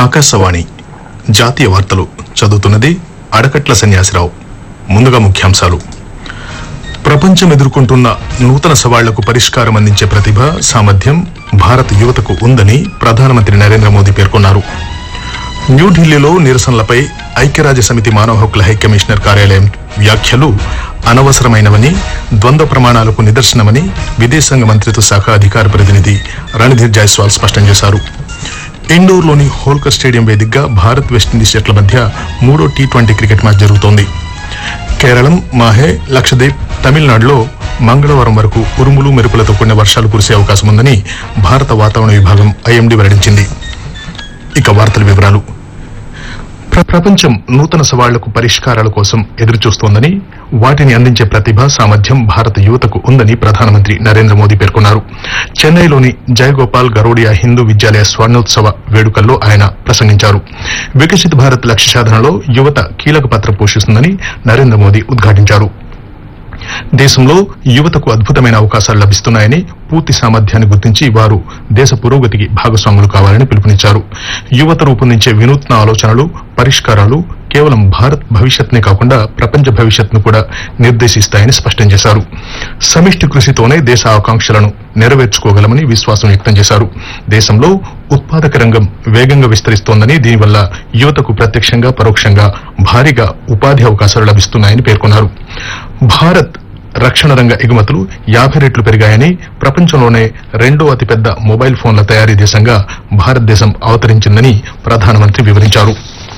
ఆకాశవాణి జాతీయ వార్తలు చదువుతున్నది అడకట్ల సన్యాసిరావు. ముందుగా ముఖ్యాంశాలు. ప్రపంచం ఎదుర్కొంటున్న నూతన సవాళ్లకు పరిష్కారం అందించే ప్రతిభ, సామర్థ్యం భారత యువతకు ఉందని ప్రధానమంత్రి నరేంద్ర మోదీ పేర్కొన్నారు. న్యూఢిల్లీలో నిరసనలపై ఐక్యరాజ్య సమితి మానవ హక్కుల హై కమిషనర్ కార్యాలయం వ్యాఖ్యలు అనవసరమైనవని, ద్వంద్వ ప్రమాణాలకు నిదర్శనమని విదేశాంగ మంత్రిత్వ శాఖ అధికార ప్రతినిధి రణధీర్ జైస్వాల్ స్పష్టం చేశారు. ఇండోర్లోని హోల్కర్ స్టేడియం వేదికగా భారత్ వెస్టిండీస్ జట్ల మధ్య 3వ టీ20 క్రికెట్ మ్యాచ్ జరుగుతోంది. కేరళం, మాహే, లక్షద్వీప్, తమిళనాడులో మంగళవారం వరకు ఉరుములు మెరుపులతో కూడిన వర్షాలు కురిసే అవకాశం ఉందని భారత వాతావరణ విభాగం ఐఎండీ వెల్లడించింది. ఇక వార్తల వివరాలు. ప్రపంచం నూతన సవాళ్లకు పరిష్కారాల కోసం ఎదురుచూస్తోందని, వాటిని అందించే ప్రతిభ, సామర్థ్యం భారత యువతకు ఉందని ప్రధానమంత్రి నరేంద్ర మోదీ పేర్కొన్నారు. చెన్నైలోని జయగోపాల్ గరోడియా హిందూ విద్యాలయ స్వర్ణోత్సవ వేడుకల్లో ఆయన ప్రసంగించారు. వికసిత్ భారత్ లక్ష్య సాధనలో యువత కీలక పాత్ర పోషిస్తుందని నరేంద్ర మోదీ ఉద్ఘాటించారు. దేశంలో యువతకు అద్భుతమైన అవకాశాలు లభిస్తున్నాయని, పూర్తి సామర్థ్యాన్ని గుర్తించి వారు దేశ పురోగతికి భాగస్వాములు కావాలని పిలుపునిచ్చారు. యువత రూపొందించే వినూత్న ఆలోచనలు, పరిష్కారాలు కేవలం భారత్ భవిష్యత్నే కాకుండా ప్రపంచ భవిష్యత్ను కూడా నిర్దేశిస్తాయని స్పష్టం చేశారు. సమిష్టి కృషితోనే దేశ ఆకాంక్షలను నెరవేర్చుకోగలమని విశ్వాసం వ్యక్తం చేశారు. దేశంలో ఉత్పాదక రంగం వేగంగా విస్తరిస్తోందని, దీనివల్ల యువతకు ప్రత్యక్షంగా, పరోక్షంగా భారీగా ఉపాధి అవకాశాలు లభిస్తున్నాయని పేర్కొన్నారు. భారత్ రక్షణ రంగ ఎగుమతులు 50 రెట్లు పెరిగాయని, ప్రపంచంలోనే 2వ అతిపెద్ద మొబైల్ ఫోన్ల తయారీ దేశంగా భారతదేశం అవతరించిందని ప్రధానమంత్రి వివరించారు.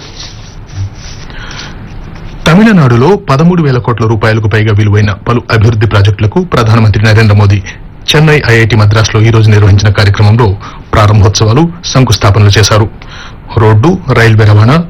తమిళనాడులో 13,000 కోట్ల రూపాయలకు పైగా విలువైన పలు అభివృద్ది ప్రాజెక్టులకు ప్రధానమంత్రి నరేంద్ర మోదీ చెన్నై ఐఐటి మద్రాసులో ఈ రోజు నిర్వహించిన కార్యక్రమంలో ప్రారంభోత్సవాలు, శంకుస్థాపనలు చేశారు. రోడ్డు, రైల్వే రవాణా,